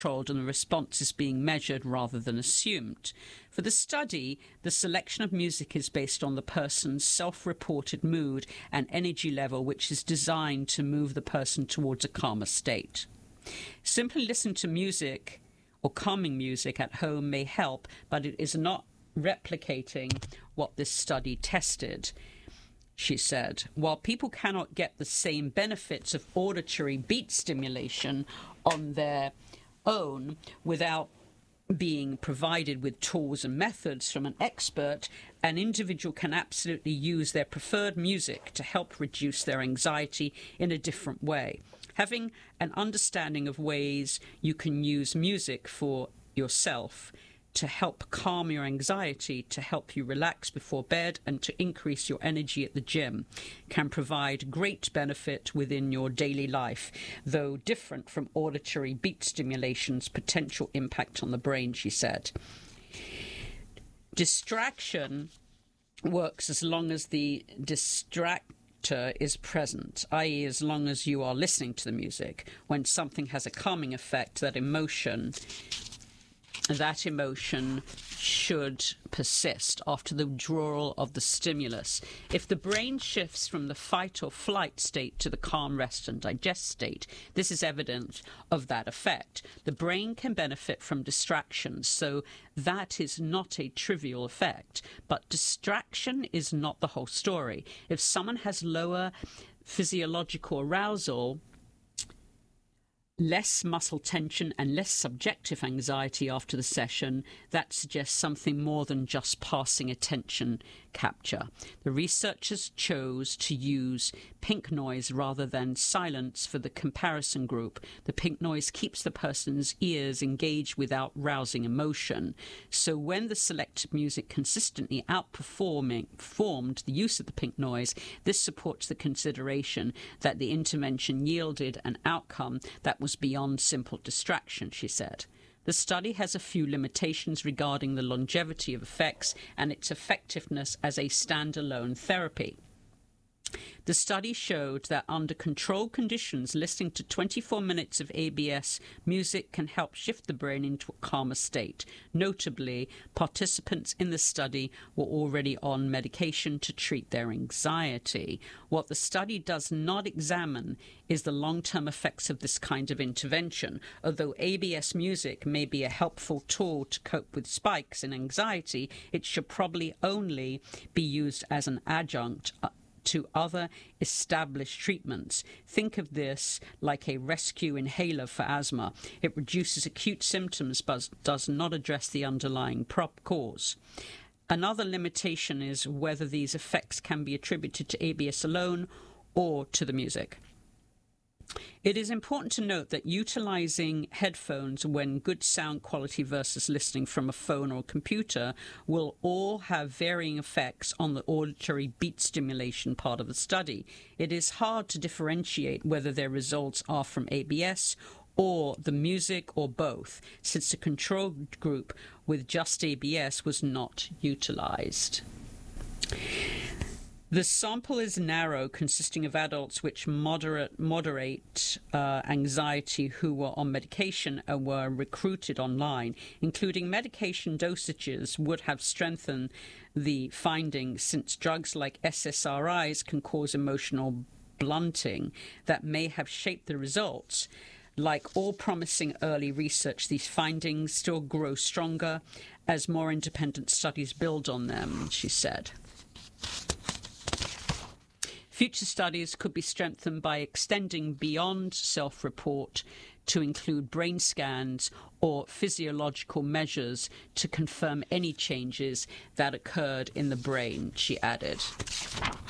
controlled and the response is being measured rather than assumed. For the study, the selection of music is based on the person's self-reported mood and energy level, which is designed to move the person towards a calmer state. Simply listen to music or calming music at home may help, but it is not replicating what this study tested, she said. While people cannot get the same benefits of auditory beat stimulation on their own without being provided with tools and methods from an expert, an individual can absolutely use their preferred music to help reduce their anxiety in a different way. Having an understanding of ways you can use music for yourself to help calm your anxiety, to help you relax before bed, and to increase your energy at the gym can provide great benefit within your daily life, though different from auditory beat stimulation's potential impact on the brain, she said. Distraction works as long as the distractor is present, i.e. as long as you are listening to the music. When something has a calming effect, that emotion should persist after the withdrawal of the stimulus. If the brain shifts from the fight or flight state to the calm, rest and digest state, this is evidence of that effect. The brain can benefit from distractions, so that is not a trivial effect. But distraction is not the whole story. If someone has lower physiological arousal, less muscle tension and less subjective anxiety after the session, that suggests something more than just passing attention capture. The researchers chose to use pink noise rather than silence for the comparison group. The pink noise keeps the person's ears engaged without rousing emotion. So when the selected music consistently outperformed the use of the pink noise, this supports the consideration that the intervention yielded an outcome that was beyond simple distraction, she said. The study has a few limitations regarding the longevity of effects and its effectiveness as a standalone therapy. The study showed that under controlled conditions, listening to 24 minutes of ABS music can help shift the brain into a calmer state. Notably, participants in the study were already on medication to treat their anxiety. What the study does not examine is the long-term effects of this kind of intervention. Although ABS music may be a helpful tool to cope with spikes in anxiety, it should probably only be used as an adjunct to other established treatments. Think of this like a rescue inhaler for asthma. It reduces acute symptoms but does not address the underlying cause. Another limitation is whether these effects can be attributed to ABS alone or to the music. It is important to note that utilizing headphones when good sound quality versus listening from a phone or computer will all have varying effects on the auditory beat stimulation part of the study. It is hard to differentiate whether their results are from ABS or the music or both, since the control group with just ABS was not utilized. The sample is narrow, consisting of adults which moderate anxiety who were on medication and were recruited online. Including medication dosages would have strengthened the findings, since drugs like SSRIs can cause emotional blunting that may have shaped the results. Like all promising early research, these findings still grow stronger as more independent studies build on them, she said. Future studies could be strengthened by extending beyond self-report to include brain scans or physiological measures to confirm any changes that occurred in the brain, she added.